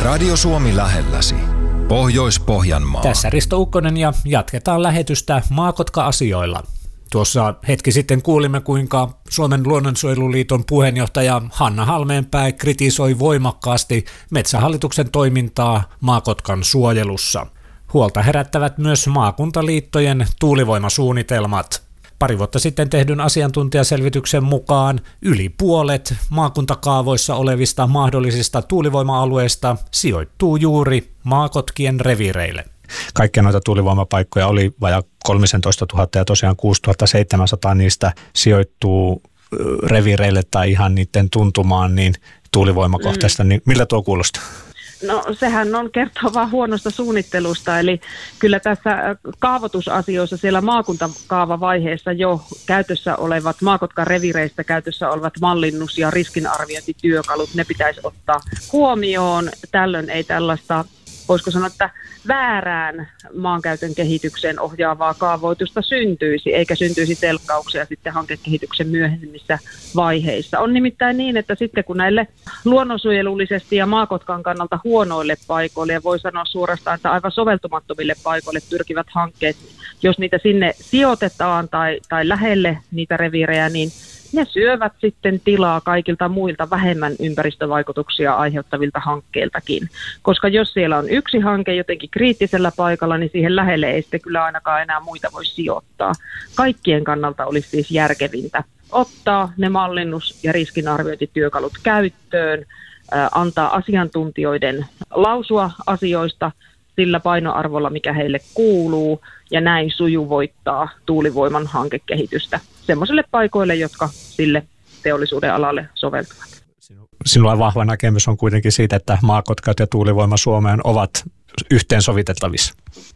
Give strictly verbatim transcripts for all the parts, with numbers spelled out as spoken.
Radio Suomi lähelläsi. Pohjois-Pohjanmaa. Tässä Risto Ukkonen ja jatketaan lähetystä Maakotka-asioilla. Tuossa hetki sitten kuulimme, kuinka Suomen luonnonsuojeluliiton puheenjohtaja Hanna Halmeenpää kritisoi voimakkaasti Metsähallituksen toimintaa Maakotkan suojelussa. Huolta herättävät myös maakuntaliittojen tuulivoimasuunnitelmat. Pari vuotta sitten tehdyn asiantuntijaselvityksen mukaan yli puolet maakuntakaavoissa olevista mahdollisista tuulivoima-alueista sijoittuu juuri maakotkien reviireille. Kaikkia noita tuulivoimapaikkoja oli vajaa kolmetoistatuhatta ja tosiaan kuusituhattaseitsemänsataa niistä sijoittuu reviireille tai ihan niiden tuntumaan niin tuulivoimakohteista. Mm. Niin miltä tuo kuulostaa? No sehän on kertova huonosta suunnittelusta, eli kyllä tässä kaavoitusasioissa siellä maakuntakaavavaiheessa jo käytössä olevat Maakotkan revireistä käytössä olevat mallinnus- ja riskinarviointityökalut, ne pitäisi ottaa huomioon. Tällöin ei tällaista, voisiko sanoa, että väärään maankäytön kehitykseen ohjaavaa kaavoitusta syntyisi, eikä syntyisi telkkauksia sitten hankekehityksen myöhemmissä vaiheissa. On nimittäin niin, että sitten kun näille luonnonsuojelullisesti ja Maakotkan kannalta huonoille paikoille, ja voi sanoa suorastaan, että aivan soveltumattomille paikoille pyrkivät hankkeet, jos niitä sinne sijoitetaan tai, tai lähelle niitä reviirejä, niin ne syövät sitten tilaa kaikilta muilta vähemmän ympäristövaikutuksia aiheuttavilta hankkeiltakin. Koska jos siellä on yksi hanke jotenkin kriittisellä paikalla, niin siihen lähelle ei sitten kyllä ainakaan enää muita voi sijoittaa. Kaikkien kannalta olisi siis järkevintä ottaa ne mallinnus- ja riskinarviointityökalut käyttöön, antaa asiantuntijoiden lausua asioista sillä painoarvolla, mikä heille kuuluu, ja näin sujuvoittaa tuulivoiman hankekehitystä semmoisille paikoille, jotka sille teollisuuden alalle soveltuvat. Sinulla vahva näkemys on kuitenkin siitä, että maakotkat ja tuulivoima Suomeen ovat yhteensovitettavissa.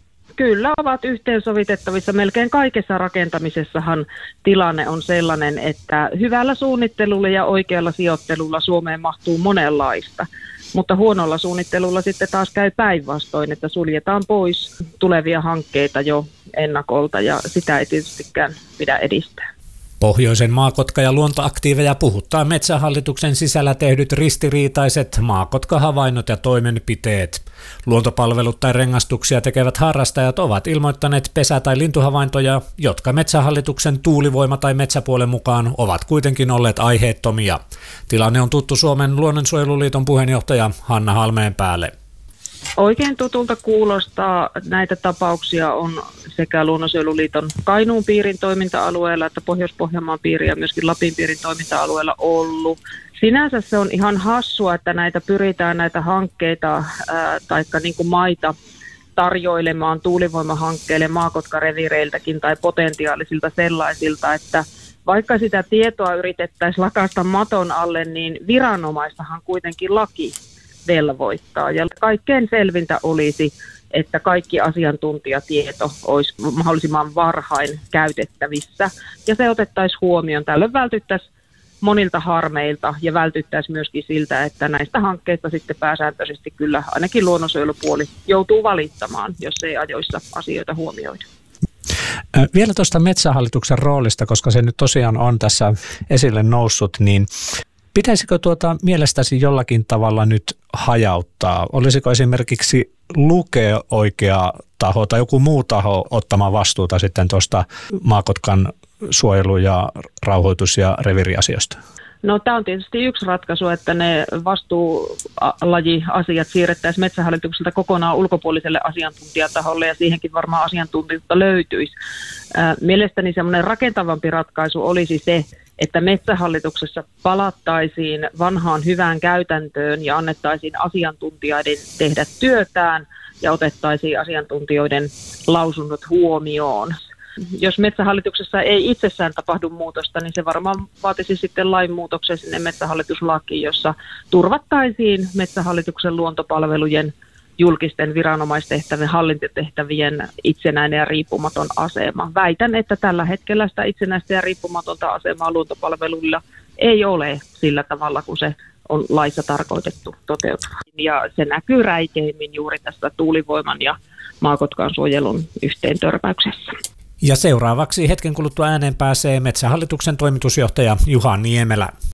Kyllä ovat yhteensovitettavissa. Melkein kaikessa rakentamisessahan tilanne on sellainen, että hyvällä suunnittelulla ja oikealla sijoittelulla Suomeen mahtuu monenlaista. Mutta huonolla suunnittelulla sitten taas käy päinvastoin, että suljetaan pois tulevia hankkeita jo ennakolta ja sitä ei tietystikään pidä edistää. Pohjoisen Maakotka- ja luontoaktiiveja puhuttaa Metsähallituksen sisällä tehdyt ristiriitaiset Maakotka-havainnot ja toimenpiteet. Luontopalvelut tai rengastuksia tekevät harrastajat ovat ilmoittaneet pesä- tai lintuhavaintoja, jotka Metsähallituksen tuulivoima- tai metsäpuolen mukaan ovat kuitenkin olleet aiheettomia. Tilanne on tuttu Suomen luonnonsuojeluliiton puheenjohtaja Hanna Halmeenpäälle. Oikein tutulta kuulostaa. Näitä tapauksia on sekä Luonnonsuojeluliiton Kainuun piirin toiminta-alueella että Pohjois-Pohjanmaan piirin ja myöskin Lapin piirin toiminta-alueella ollut. Sinänsä se on ihan hassua, että näitä pyritään näitä hankkeita tai niin kuin maita tarjoilemaan tuulivoimahankkeille Maakotkarevireiltäkin tai potentiaalisilta sellaisilta, että vaikka sitä tietoa yritettäisiin lakasta maton alle, niin viranomaistahan kuitenkin laki velvoittaa. Ja kaikkein selvintä olisi, että kaikki asiantuntijatieto olisi mahdollisimman varhain käytettävissä. Ja se otettaisiin huomioon. Tällöin vältyttäisiin monilta harmeilta ja vältyttäisiin myöskin siltä, että näistä hankkeista sitten pääsääntöisesti kyllä ainakin luonnonsuojelupuoli joutuu valittamaan, jos ei ajoissa asioita huomioida. Vielä tuosta Metsähallituksen roolista, koska se nyt tosiaan on tässä esille noussut, niin pitäisikö tuota mielestäsi jollakin tavalla nyt hajauttaa? Olisiko esimerkiksi Luke oikea taho tai joku muu taho ottamaan vastuuta sitten tuosta Maakotkan suojelu- ja rauhoitus- ja reviiriasioista? No tämä on tietysti yksi ratkaisu, että ne vastuulaji-asiat siirrettäisiin Metsähallitukselta kokonaan ulkopuoliselle asiantuntijataholle ja siihenkin varmaan asiantuntijuutta löytyisi. Mielestäni semmoinen rakentavampi ratkaisu olisi se, että Metsähallituksessa palattaisiin vanhaan hyvään käytäntöön ja annettaisiin asiantuntijoiden tehdä työtään ja otettaisiin asiantuntijoiden lausunnot huomioon. Jos Metsähallituksessa ei itsessään tapahdu muutosta, niin se varmaan vaatisi sitten lainmuutoksen sinne Metsähallituslakiin, jossa turvattaisiin Metsähallituksen luontopalvelujen julkisten viranomaistehtävien, hallintotehtävien itsenäinen ja riippumaton asema. Väitän, että tällä hetkellä sitä itsenäistä ja riippumatonta asemaa luontopalveluilla ei ole sillä tavalla, kun se on laissa tarkoitettu toteutumaan. Ja se näkyy räikeimmin juuri tässä tuulivoiman ja Maakotkan suojelun yhteen törmäyksessä. Ja seuraavaksi hetken kuluttua ääneen pääsee Metsähallituksen toimitusjohtaja Juha Niemelä.